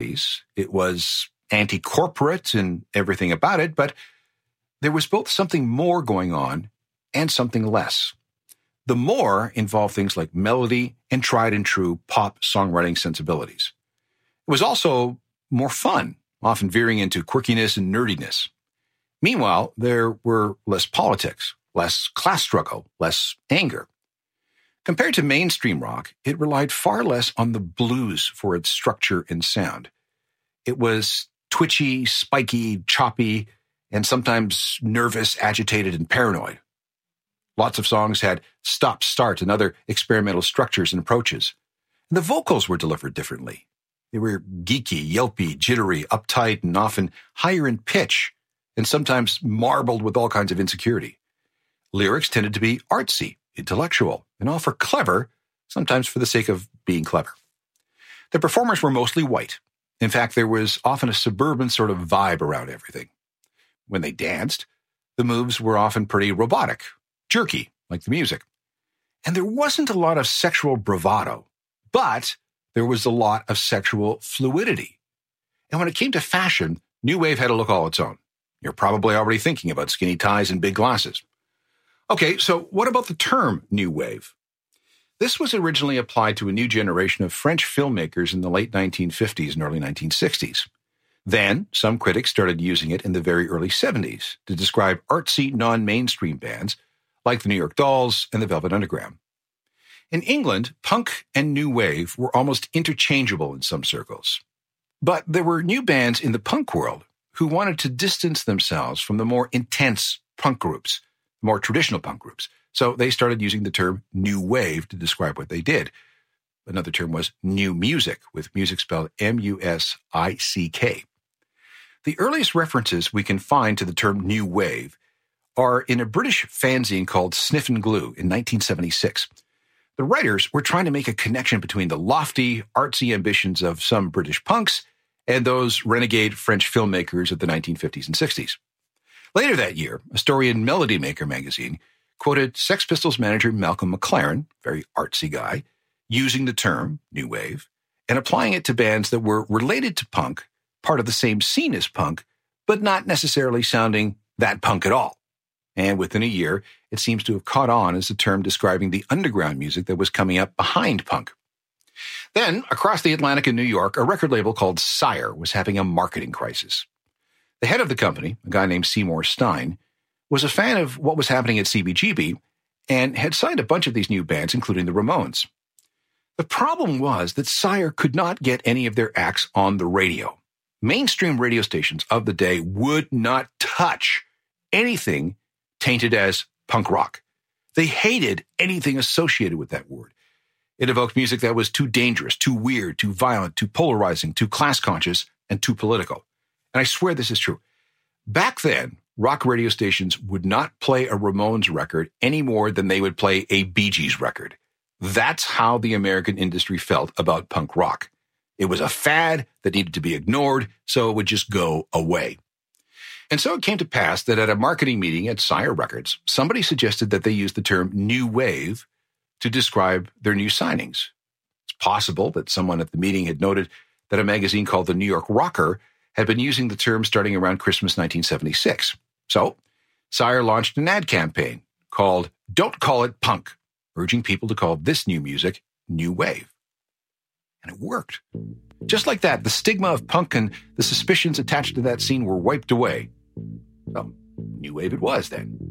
sensibilities. It was anti-corporate and everything about it, but there was both something more going on and something less. The more involved things like melody and tried and true pop songwriting sensibilities. It was also more fun, often veering into quirkiness and nerdiness. Meanwhile, there were less politics, less class struggle, less anger. Compared to mainstream rock, it relied far less on the blues for its structure and sound. It was twitchy, spiky, choppy, and sometimes nervous, agitated, and paranoid. Lots of songs had stop-start and other experimental structures and approaches. And the vocals were delivered differently. They were geeky, yelpy, jittery, uptight, and often higher in pitch, and sometimes marbled with all kinds of insecurity. Lyrics tended to be artsy, intellectual, and all for clever, sometimes for the sake of being clever. The performers were mostly white. In fact, there was often a suburban sort of vibe around everything. When they danced, the moves were often pretty robotic, jerky, like the music. And there wasn't a lot of sexual bravado, but there was a lot of sexual fluidity. And when it came to fashion, New Wave had a look all its own. You're probably already thinking about skinny ties and big glasses. Okay, so what about the term New Wave? This was originally applied to a new generation of French filmmakers in the late 1950s and early 1960s. Then, some critics started using it in the very early 70s to describe artsy, non-mainstream bands like the New York Dolls and the Velvet Underground. In England, punk and new wave were almost interchangeable in some circles. But there were new bands in the punk world who wanted to distance themselves from the more intense punk groups, more traditional punk groups. So they started using the term new wave to describe what they did. Another term was new music, with music spelled M-U-S-I-C-K. The earliest references we can find to the term new wave are in a British fanzine called Sniff and Glue in 1976. The writers were trying to make a connection between the lofty, artsy ambitions of some British punks and those renegade French filmmakers of the 1950s and 60s. Later that year, a story in Melody Maker magazine quoted Sex Pistols manager Malcolm McLaren, very artsy guy, using the term new wave and applying it to bands that were related to punk, part of the same scene as punk, but not necessarily sounding that punk at all. And within a year, it seems to have caught on as a term describing the underground music that was coming up behind punk. Then, across the Atlantic in New York, a record label called Sire was having a marketing crisis. The head of the company, a guy named Seymour Stein, was a fan of what was happening at CBGB and had signed a bunch of these new bands, including the Ramones. The problem was that Sire could not get any of their acts on the radio. Mainstream radio stations of the day would not touch anything tainted as punk rock. They hated anything associated with that word. It evoked music that was too dangerous, too weird, too violent, too polarizing, too class-conscious, and too political. And I swear this is true. Back then, rock radio stations would not play a Ramones record any more than they would play a Bee Gees record. That's how the American industry felt about punk rock. It was a fad that needed to be ignored, so it would just go away. And so it came to pass that at a marketing meeting at Sire Records, somebody suggested that they use the term new wave to describe their new signings. It's possible that someone at the meeting had noted that a magazine called the New York Rocker had been using the term starting around Christmas 1976. So Sire launched an ad campaign called Don't Call It Punk, urging people to call this new music new wave. And it worked. Just like that, the stigma of punk and the suspicions attached to that scene were wiped away. So, new wave it was then.